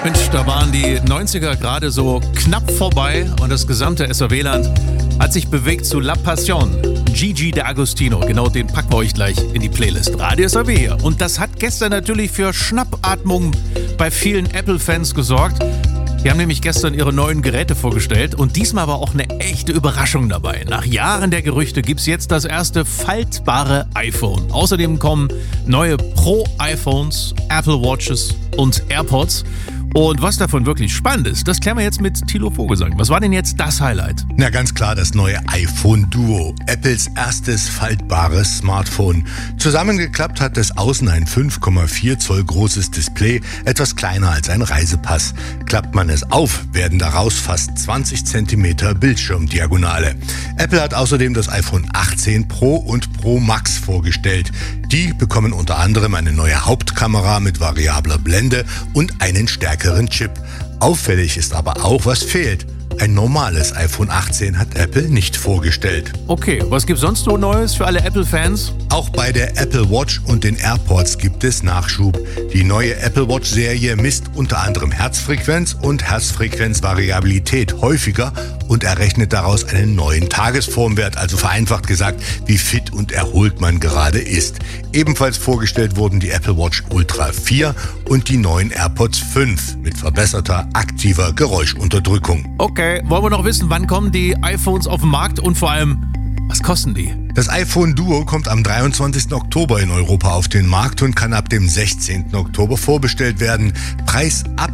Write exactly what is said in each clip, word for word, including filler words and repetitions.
Mensch, da waren die neunziger gerade so knapp vorbei und das gesamte S A W-Land hat sich bewegt zu La Passion. Gigi D'Agostino, genau den packen wir euch gleich in die Playlist. Radio S A W hier. Und das hat gestern natürlich für Schnappatmung bei vielen Apple-Fans gesorgt. Die haben nämlich gestern ihre neuen Geräte vorgestellt und diesmal war auch eine echte Überraschung dabei. Nach Jahren der Gerüchte gibt es jetzt das erste faltbare iPhone. Außerdem kommen neue Pro-iPhones, Apple Watches und AirPods. Und was davon wirklich spannend ist, das klären wir jetzt mit Thilo Vogelsang. Was war denn jetzt das Highlight? Na, ganz klar das neue iPhone Duo. Apples erstes faltbares Smartphone. Zusammengeklappt hat es außen ein fünf Komma vier Zoll großes Display, etwas kleiner als ein Reisepass. Klappt man es auf, werden daraus fast zwanzig Zentimeter Bildschirmdiagonale. Apple hat außerdem das iPhone achtzehn Pro und Pro Max vorgestellt. Die bekommen unter anderem eine neue Hauptkamera mit variabler Blende und einen stärkeren Chip. Auffällig ist aber auch, was fehlt. Ein normales iPhone achtzehn hat Apple nicht vorgestellt. Okay, was gibt's sonst so Neues für alle Apple-Fans? Auch bei der Apple Watch und den AirPods gibt es Nachschub. Die neue Apple Watch-Serie misst unter anderem Herzfrequenz und Herzfrequenzvariabilität häufiger und errechnet daraus einen neuen Tagesformwert, also vereinfacht gesagt, wie fit und erholt man gerade ist. Ebenfalls vorgestellt wurden die Apple Watch Ultra vier und die neuen AirPods fünf mit verbesserter aktiver Geräuschunterdrückung. Okay, wollen wir noch wissen, wann kommen die iPhones auf den Markt und vor allem, was kosten die? Das iPhone Duo kommt am dreiundzwanzigsten Oktober in Europa auf den Markt und kann ab dem sechzehnten Oktober vorbestellt werden. Preis ab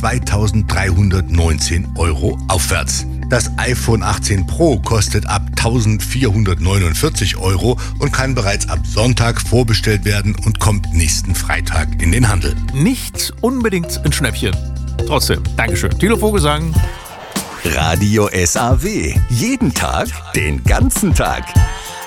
zweitausenddreihundertneunzehn Euro aufwärts. Das iPhone achtzehn Pro kostet ab eintausendvierhundertneunundvierzig Euro und kann bereits ab Sonntag vorbestellt werden und kommt nächsten Freitag in den Handel. Nicht unbedingt ein Schnäppchen. Trotzdem, Dankeschön. Thilo Vogelsang. Radio S A W. Jeden Tag, den ganzen Tag.